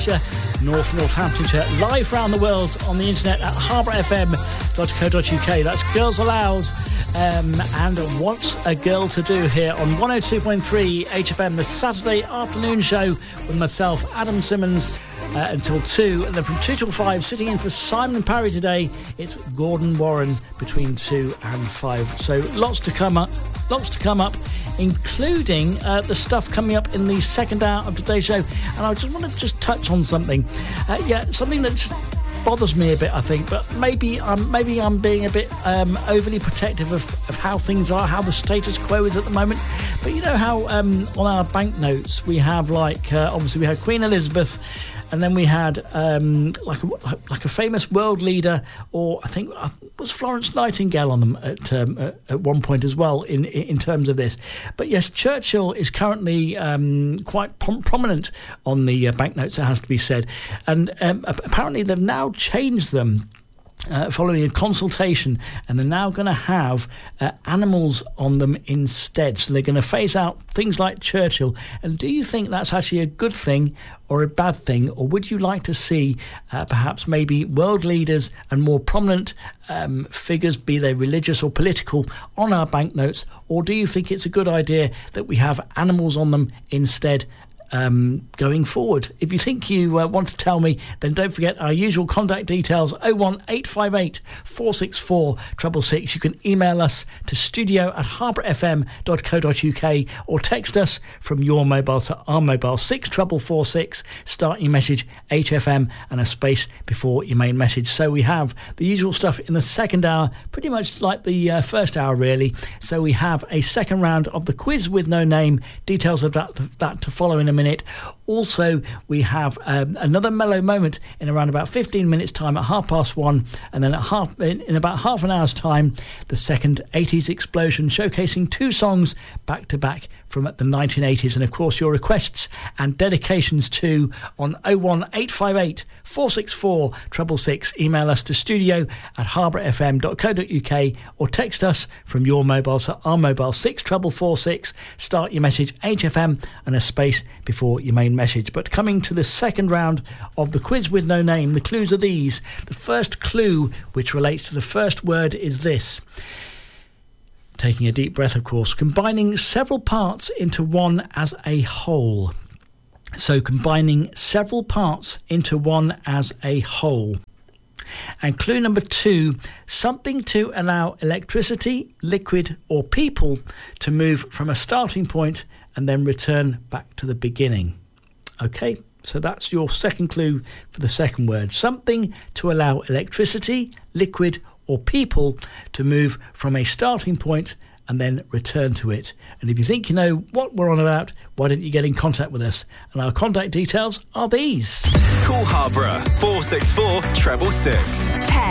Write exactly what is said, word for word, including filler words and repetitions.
North Northamptonshire, live around the world on the internet at harbour f m dot co dot u k. That's Girls Aloud um, and What's a Girl to Do here on one oh two point three H F M, the Saturday afternoon show with myself, Adam Simmons, uh, until two, and then from two till five, sitting in for Simon Parry today, it's Gordon Warren between two and five. So lots to come up, lots to come up. including uh, the stuff coming up in the second hour of today's show. And I just want to just touch on something. Uh, yeah, something that bothers me a bit, I think, but maybe I'm maybe I'm being a bit um, overly protective of, of how things are, how the status quo is at the moment. But you know how um, on our banknotes we have, like, uh, obviously we had Queen Elizabeth, and then we had um, like a, like a famous world leader, or I think uh, was Florence Nightingale on them at um, at one point as well in in terms of this. But yes, Churchill is currently um, quite prom- prominent on the uh, banknotes, it has to be said, and um, apparently they've now changed them. Uh, following a consultation, and they're now going to have uh, animals on them instead. So they're going to phase out things like Churchill. And do you think that's actually a good thing or a bad thing? Or would you like to see uh, perhaps maybe world leaders and more prominent um, figures, be they religious or political, on our banknotes? Or do you think it's a good idea that we have animals on them instead? Um, going forward. If you think you uh, want to tell me, then don't forget our usual contact details: oh one eight five eight, four six four, six six six. You can email us to studio at harbour f m dot co dot u k or text us from your mobile to our mobile six four four six. Start your message H F M and a space before your main message. So we have the usual stuff in the second hour, pretty much like the uh, first hour really. So we have a second round of the quiz with no name. Details of that, that to follow in a minute. Minute. Also, we have um, another mellow moment in around about fifteen minutes' time at half past one, and then at half in, in about half an hour's time, the second eighties explosion, showcasing two songs back to back from the nineteen eighties, and of course your requests and dedications too on oh one eight five eight, four six four, six six six. Email us to studio at harbour f m dot co dot u k or text us from your mobile to our mobile six four four six. Start your message H F M and a space before your main message. But coming to the second round of the quiz with no name, the clues are these. The first clue, which relates to the first word, is this. Taking a deep breath, of course. Combining several parts into one as a whole. So combining several parts into one as a whole. And clue number two, something to allow electricity, liquid or people to move from a starting point and then return back to the beginning. Okay, so that's your second clue for the second word. Something to allow electricity, liquid or people to move from a starting point and then return to it. And if you think you know what we're on about, why don't you get in contact with us? And our contact details are these. Call Harborough four six four, six six six.